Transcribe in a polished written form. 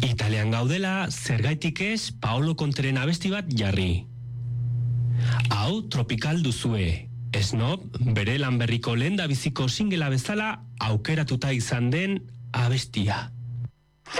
Italian gaudela, zergaitik ez Paolo Conteren abesti bat jarri. Hau tropikal duzue. Snob, bere lan berriko lehendabiziko singela bezala aukeratuta izan den abestia.